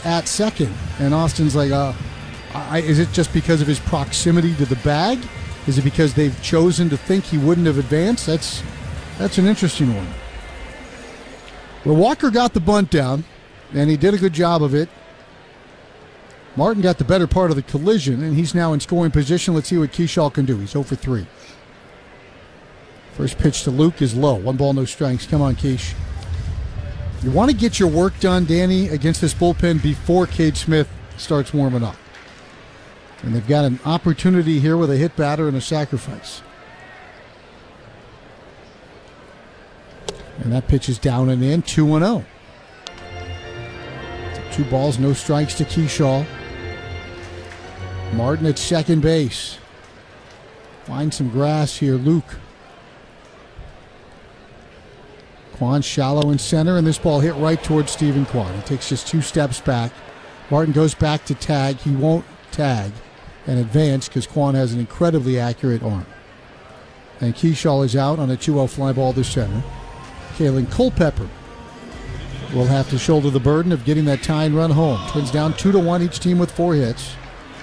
at second. And Austin's like, is it just because of his proximity to the bag? Is it because they've chosen to think he wouldn't have advanced? That's an interesting one. Well, Walker got the bunt down, and he did a good job of it. Martin got the better part of the collision, and he's now in scoring position. Let's see what Keyshaw can do. He's 0 for 3. First pitch to Luke is low. 1 ball, no strikes. Come on, Keish. You want to get your work done, Danny, against this bullpen before Cade Smith starts warming up. And they've got an opportunity here with a hit batter and a sacrifice. And that pitch is down and in, 2-0. 2 balls, no strikes to Keyshaw. Martin at second base. Find some grass here, Luke. Kwan shallow in center, and this ball hit right towards Stephen Kwan. He takes just 2 steps back. Martin goes back to tag. He won't tag and advance because Kwan has an incredibly accurate arm. And Keyshaw is out on a 2-0 fly ball to center. Kalen Culpepper will have to shoulder the burden of getting that tying run home. Twins down 2-1, each team with 4 hits.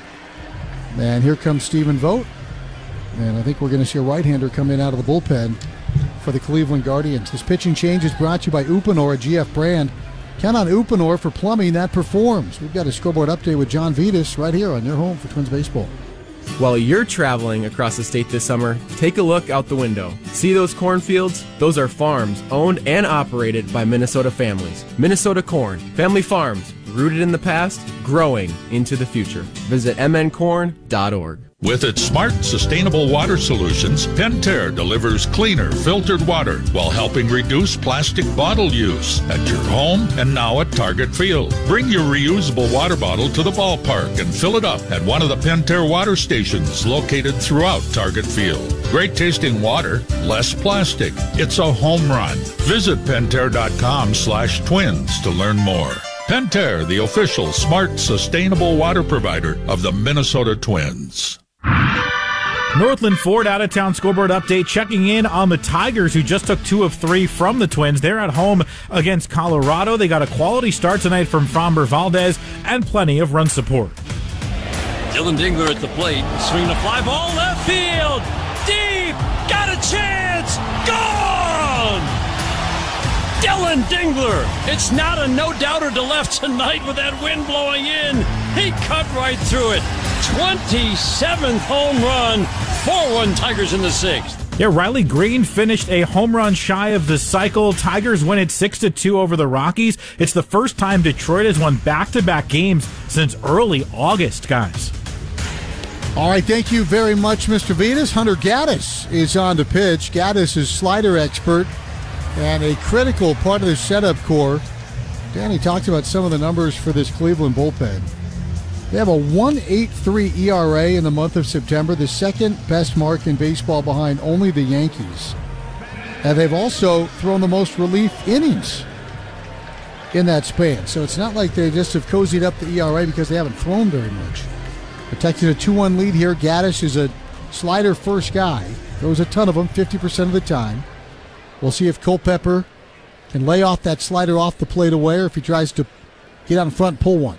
And here comes Stephen Vogt. And I think we're going to see a right-hander come in out of the bullpen for the Cleveland Guardians. This pitching change is brought to you by Uponor, a GF brand. Count on Uponor for plumbing that performs. We've got a scoreboard update with John Vitas right here on your home for Twins Baseball. While you're traveling across the state this summer, take a look out the window. See those cornfields? Those are farms owned and operated by Minnesota families. Minnesota Corn, family farms, rooted in the past, growing into the future. Visit mncorn.org. With its smart, sustainable water solutions, Pentair delivers cleaner, filtered water while helping reduce plastic bottle use at your home and now at Target Field. Bring your reusable water bottle to the ballpark and fill it up at one of the Pentair water stations located throughout Target Field. Great tasting water, less plastic. It's a home run. Visit Pentair.com/twins to learn more. Pentair, the official smart, sustainable water provider of the Minnesota Twins. Northland Ford out-of-town scoreboard update, checking in on the Tigers, who just took 2 of 3 from the Twins. They're at home against Colorado. They got a quality start tonight from Framber Valdez and plenty of run support. Dylan Dingler at the plate, swinging a fly ball left field, deep, got a chance, gone! Dylan Dingler, it's not a no-doubter to left tonight with that wind blowing in. He cut right through it. 27th home run, 4-1 Tigers in the 6th. Yeah, Riley Green finished a home run shy of the cycle. Tigers win it 6-2 over the Rockies. It's the first time Detroit has won back-to-back games since early August, guys. All right, thank you very much, Mr. Vitas. Hunter Gaddis is on to pitch. Gaddis is slider expert and a critical part of the setup core. Danny talked about some of the numbers for this Cleveland bullpen. They have a 1.83 ERA in the month of September, the second best mark in baseball behind only the Yankees. And they've also thrown the most relief innings in that span. So it's not like they just have cozied up the ERA because they haven't thrown very much. Protecting a 2-1 lead here. Gaddis is a slider first guy. Throws a ton of them, 50% of the time. We'll see if Culpepper can lay off that slider off the plate away or if he tries to get out in front and pull one.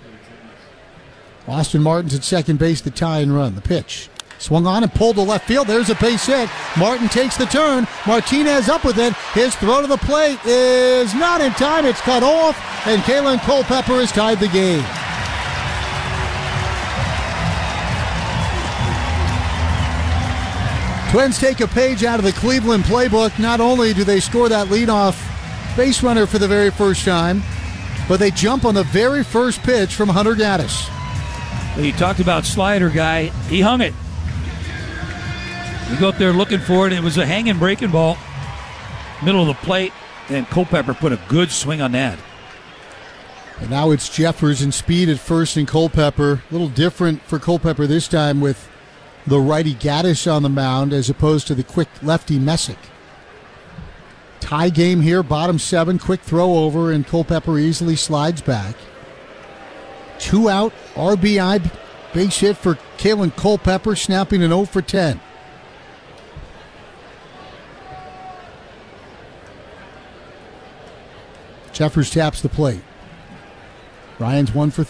Austin Martin's at second base, the tie and run. The pitch. Swung on and pulled to left field. There's a base hit. Martin takes the turn. Martinez up with it. His throw to the plate is not in time. It's cut off, and Kalen Culpepper has tied the game. Twins take a page out of the Cleveland playbook. Not only do they score that leadoff base runner for the very first time, but they jump on the very first pitch from Hunter Gaddis. He talked about slider guy. He hung it. We go up there looking for it. It was a hanging breaking ball, middle of the plate, and Culpepper put a good swing on that. And now it's Jeffers and Speed at first and Culpepper. A little different for Culpepper this time with the righty Gaddis on the mound as opposed to the quick lefty Messick. Tie game here, bottom 7, quick throw over, and Culpepper easily slides back. 2 out, RBI base hit for Kalen Culpepper, snapping an 0 for 10. Jeffers taps the plate. Ryan's 1 for